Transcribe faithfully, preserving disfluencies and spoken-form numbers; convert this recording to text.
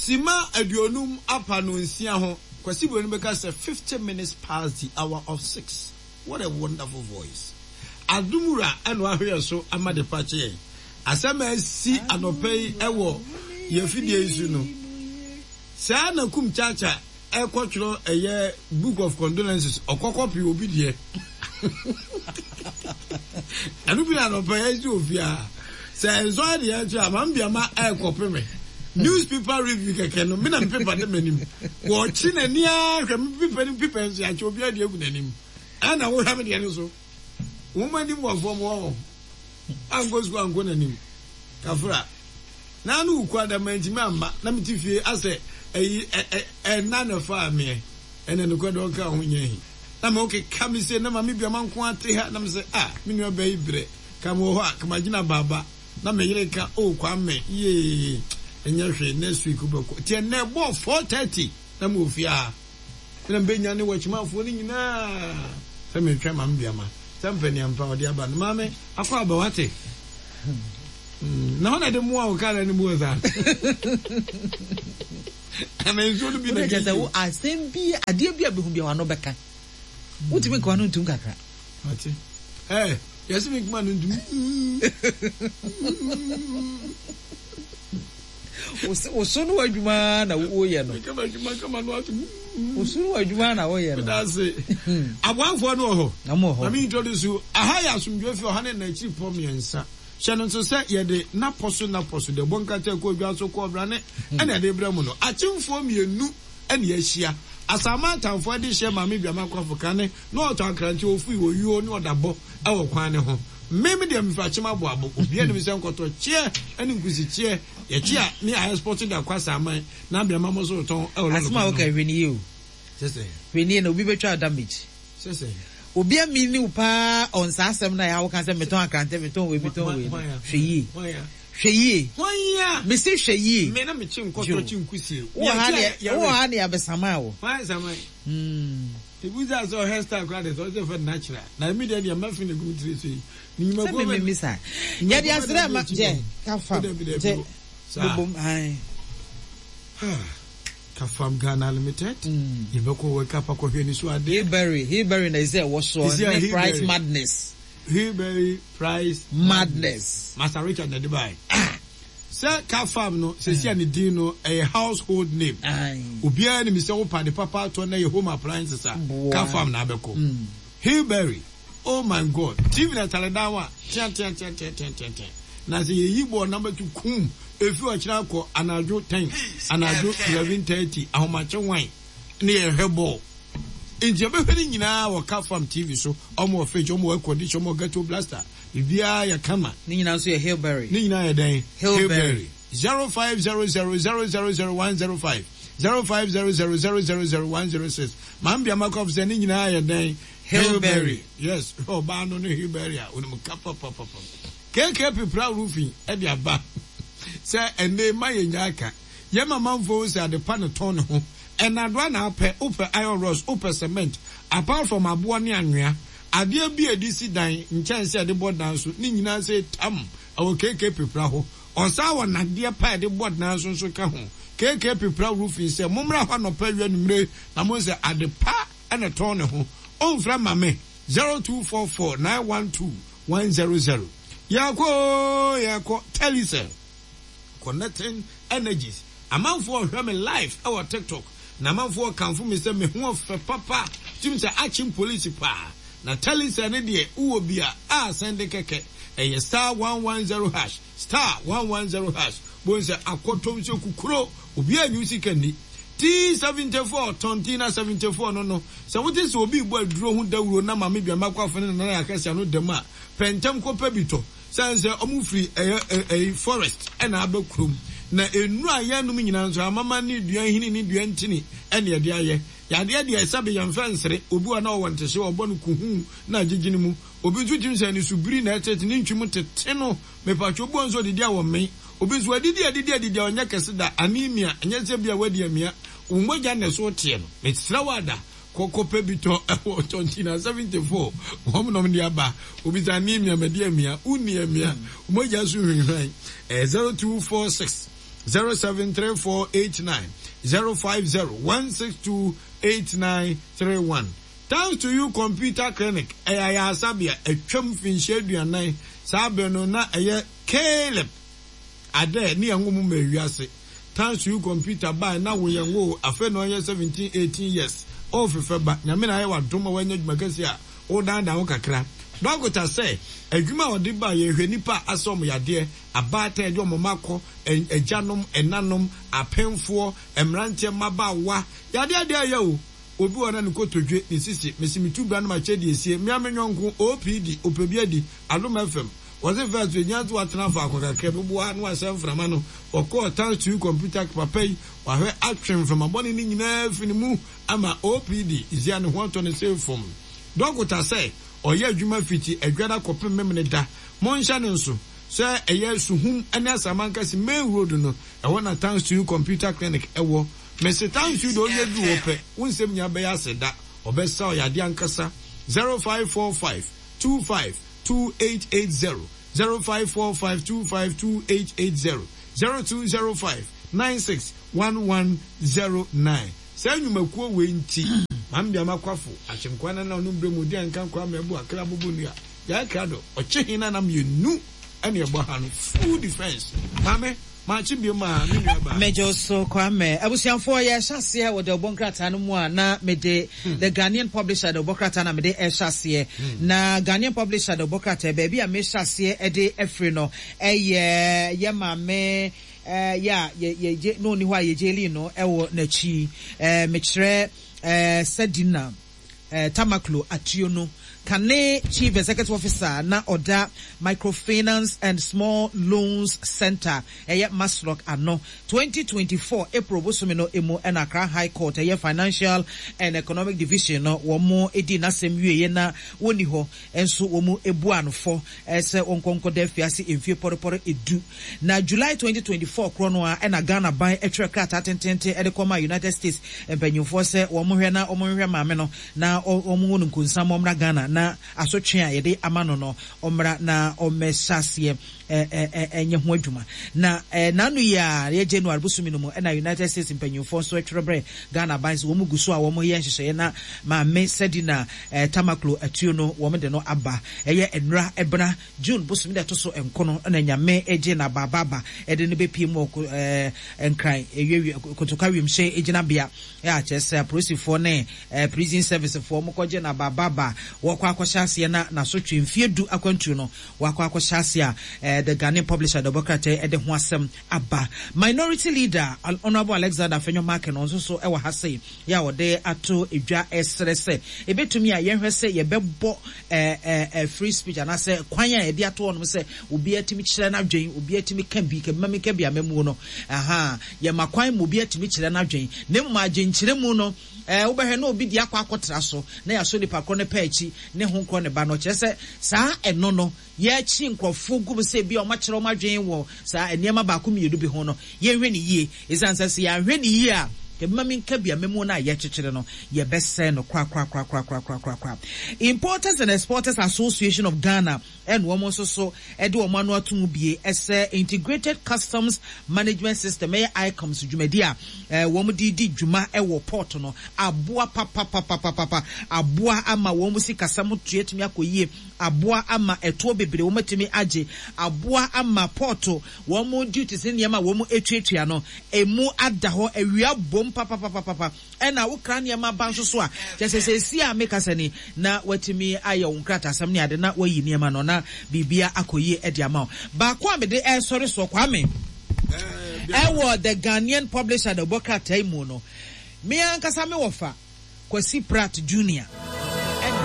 Sima aduonum apa no nsia ho. Kwasi bo no beka say fifty minutes past the hour of six. What a wonderful voice. Adumura eno ahwe so amade pache. Asema si anopei ewo ye fidie isu no. Sa na kum chacha e kwotro eye book of condolences okokopi obi die. Anu bi na anopei isu ofia. Sa enzo ade ya cha mambia ma e kopeme. Newspaper review keke no me na paper de manim. Wo chi na nia hwem paper ni paper nso ya cha obi ade egu nanim. Ana wo hwam de so. Woman nim wo form wo. Ango so ango nanim. Kafra. Na anu ukwa da manjime amba na mitifie ase eh eh na na fa me. Ene no kwado ka ho nyahi. Na me okay kam se na ma me bia man ko ate ha na me se ah me nua ba ibre. Kam wo ho a kam agina baba. Na me yire ka o kwa me. Ye. Enya hwe next week ubeko. Tie na bo four thirty na mo ofia. Na be nya ne wachimafo ni nyina. Se me twa ma mbia ma. Sampani ampa odi aba no mame akwa aba wate. Na hona de mo a okala ni mo za. Amen so do bi na gesa wo asem bi ade bi abehu bi wa no beka. Wotimi kwa no ntum kakra. Ati. Eh, yesi mi kuma no ntum. Osunu adwuma na wo ye no. Kama adwuma kama no atu. Osunu adwuma na wo ye no. That's it. Abwanfo no ho. Na mo ho. Na me introduce you. Aha ya asumdwe fi ohane na chi pom yensa. Hye no so se ye de na poso na poso de bonka te ko dwa so ko bra ne. Ene de bra mu no. Achimfo mienu ene ya hia. Asama tanfo de hye ma me bia makofo kane. No oto akranti ofu wo yuo ne odabo e wo kwan ne ho. Meme de mfa chima bo abo obi ene se nkoto chie ene nkusi chie ye chia ni I sporting da kwasa aman na bia mamo so ton e wo lo asma o ka hweni o sese hweni na obi betwa damage sese obi ami ni upa on sa asem na ya wo kan se meton akante meton we meton we hweyi hweyi hoya me se hweyi me na me chi nkoto chi nkusi wo ha ne wo ha ne abesama wo fa samai mm Tibuza so hairstyle kwade so se for natural. Na me dey am fin go three so. Ni ma go me misa. Ya dia sra ma je. Ka fam. Je. Bobom ai. Ka fam Ghana Limited. You be ko wake up ko hwe ni so ade. Hilberry, Hilberry na say wo so price madness. Hilberry price madness. Master Richard na Dubai. Sir Kafam no se sia ni din no a household name. Obia ni mi se wo pa de papa to na your home appliances a Kafam na abeko. Hilberry. Oh my God. T V na talenda wa. Tian tian tian tian tian tian. Na se yi bo number two kum. If you akira ko anajo ten, anajo eleven thirty, ahomache wan. Ne ye hebo. Inje be hwani nyina wo Kafam T V so. Omo fridge, omo condition, omo ghetto blaster. Bibia ya kama ni nyina so ye Hilberry ni nyina ye den Hilberry zero five zero zero zero zero zero one zero five zero five zero zero zero zero zero one zero six mambia makof ze ni nyina ye den Hilberry yes oh ba no ni Hilberry a onum kapa papa papa keke pipra roofing e dia ba se ene ma ye nyaka ye mama mfo se ade pa ne ton ho enadwa na apɛ upɛ iron rods upɛ cement apart from abo ne anwea ade bi edisi dan nchanse ade board dan so ni nyina se tam awo keke pipra ho onsa wo nade pa ade board dan so so ka ho keke pipra roofing se momra ho no pa wi numre na mo se ade pa ene ton ne ho onfra mame zero two four four nine one two one zero zero yako yako telisa connecting energies amanfo hwe me live our TikTok na amanfo kanfo me se me ho fe papa tim se achim police pa na telisa ne de uwo bia a sende keke eye star one one zero hash star one one zero hash bonse akotom se kukuro obi anyu sikani T seventy-four tontina seventy-four no no so what is obi bo aduro hu dawuro na ma me bia makwafo ne na ya kase no dem a pentem ko pabito sanse omufri eh forest ena abakrum na enu ayanum nyina nso amama ni duan hini ni duan ntini ene ye de aye ya de de esabe yan fansere obi wa na wo wonte se obo no kuhu na agigini mu obi nso tim se ni subiri na etete ni ntwum tete no me pacho obo nso de dia wo me obi nso adidi adidi adidi onya kese da anemia anya se bia wadi amia ummoja na so tie no me trawada kokope bito ewo tontina seventy-four wom no ndi aba obi za anemia me dia amia uni amia ummoja so hwehwan eh zero two four six zero seven three four eight nine zero five zero one six two eight nine three one. Thanks to you computer clinic ayaya sabia etwam finhye aduanan sabe no na eye Caleb ade ni anwomu mawiase. Thanks to you computer by na wo yenwo afa no ye seventeen eighteen years of feba nyame na ye wadoma wanya dwumakasi a o dan dan wo kakra. Doctor say adwuma odi ba ye hwenipa asom yade abata ede omomako ejanom enanom apemfo emrante mabawa yade ade aye o obi wona ne kotodwe ne sisi mesimitu bra na ma chedi esie me amenyonko O P D opebiadi Alum F M was it first when you to atena fa akokaka bubuwa no asem frama no okọ thanks to you computer papai wa hwe action from aboni ni nyina finimu ama O P D izia ne ho to ne save form. Doctor say oye adwuma fiti adwada kopem memne da monhya ne nso se eye suhum ene asamanka si main road no e wona thanks to you computer clinic ewo mese thanks you do ye du ope wonsem nya be ya seda obesa oyade ankasa zero five four five two five two eight eight zero zero five four five two five two eight eight zero zero two zero five nine six one one zero nine. Say you makuo we nti mambia makwafo achimkwana na onumbre mudi anka kwa mebu akra bubunia ya krado ochehina na mienu ene ebo ha no full defense mame ma chibie ma mi nuaba mejo so kwame abusianfo ye hyase wo de obonkrata no mu a na mede the Ghanaian publisher de obonkrata na mede e hyase na Ghanaian publisher de obonkrata be bia me hyase e de efri no eye ye mame eh ya ye ye no ni hwa ye jeli no ewo na chi eh mekire eh Sedina eh Tamaklo Atio no Kane Chief Executive Officer na Oda Microfinance and Small Loans Center eye Masrock ano twenty twenty-four April bosomino emo na Accra High Court eye Financial and Economic Division no womo edi na semwie na woni ho enso womo ebu anofo ese onkonko da fiase emfie porepore edu na July twenty twenty-four krono a na Ghana ban etwe krata tentente e de koma United States empanyufo se womo hwe na womo hwe maame no na womo wonu nkonsam omra Ghana na asotwe a yede amano no omra na omesase eh eh enye ho adwuma na nanu ya ye January busumi no mu na United States mpanyufo so etwerebre Ghana ban so womu guso a womo ye nhyehyeye na ma me Sedina Tamaklo Atuo no womo de no aba eye enra ebra June busumi de to so enkono na nyame eje na bababa ede ne bepie mu eh enkran ewie kotoka wimhye ejina bia ya chese prosifo ne prison service fo mo koje na bababa wakwa akwashase na na so twemfie du akwantu no wakwa akwashase a the Ghanaian publisher the Bokrate e de ho asem aba minority leader Honorable Alexander Fenyo Mark no so so e wa hase ya wode ato edwa esrese ebetumi a yenhwe se ye bebo eh eh free speech and say kwan ya e de ato no se obi atimi kire na dwen obi atimi kan bi ke mama ke bia memu no aha ye makwan mo obi atimi kire na dwen ne mu agenkire mu no eh ubehwe na obi di akwa akotra so na ya so nipa kro ne pa achi ne ho kro ne ba no kyese saa eno no ye chi nkrofo gu se bi o ma kire o ma dwen wo saa eniema ba ko miedu bi ho no ye hwe ne yie esansa se ya hwe ne yie a ke mama nka bia memu na ye kyekere no ye bese no kwa kwa kwa kwa kwa kwa kwa kwa Importers and Exporters Association of Ghana and womo so so e de omo anu atum bie ese Integrated Customs Management System e I C O M S dwumadi a eh womo di di dwuma e wo port no aboa papa papa papa aboa ama womo sikasam tuetumi akoyie aboa ama eto bebre womo timi age aboa ama port womo duties ne ma womo etwetua no emu ada ho awia bom papa papa papa ena wo kra ne ma ban so so a kyesese si a meka sani na watimi aye wonkrata asam ne ade na wayi ne ma no na bibia akoyi e dia ma ba kwa me de e sorry so kwa me eh wo the Ghanaian publisher the Bokrate mu no me ankasa me wofa Kwasi Pratt Junior